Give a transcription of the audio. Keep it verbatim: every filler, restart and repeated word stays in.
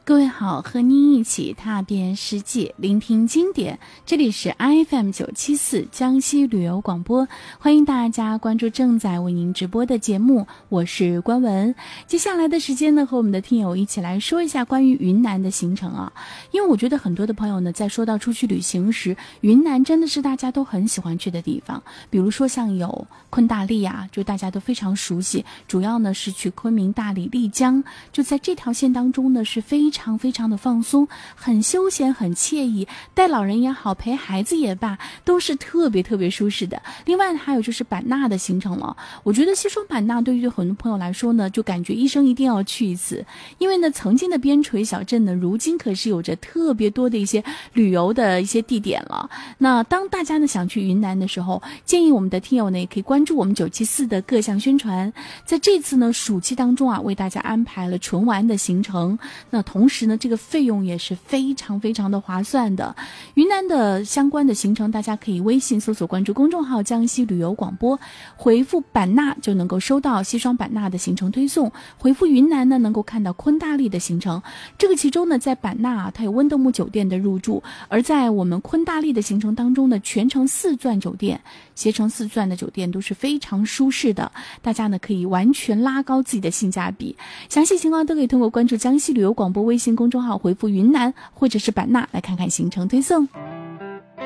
各位好，和您一起踏遍世界，聆听经典。这里是 F M 九七四江西旅游广播，欢迎大家关注正在为您直播的节目，我是关文。接下来的时间呢，和我们的听友一起来说一下关于云南的行程啊。因为我觉得很多的朋友呢，在说到出去旅行时，云南真的是大家都很喜欢去的地方。比如说像有昆大丽啊，就大家都非常熟悉，主要呢是去昆明、大理、丽江，就在这条线当中呢是非常非常非常的放松，很休闲，很惬意，带老人也好，陪孩子也罢，都是特别特别舒适的。另外还有就是版纳的行程了，我觉得西双版纳对于很多朋友来说呢，就感觉一生一定要去一次，因为呢曾经的边陲小镇呢，如今可是有着特别多的一些旅游的一些地点了。那当大家呢想去云南的时候，建议我们的听友呢也可以关注我们九七四的各项宣传，在这次呢暑期当中啊，为大家安排了纯玩的行程，那同时呢这个费用也是非常非常的划算的。云南的相关的行程大家可以微信搜索关注公众号江西旅游广播，回复版纳就能够收到西双版纳的行程推送，回复云南呢能够看到昆大丽的行程。这个其中呢在版纳啊它有温德姆酒店的入住，而在我们昆大丽的行程当中呢，全程四钻酒店、携程四钻的酒店都是非常舒适的，大家呢可以完全拉高自己的性价比。详细情况都可以通过关注江西旅游广播微信公众号回复云南或者是版纳来看看行程推送。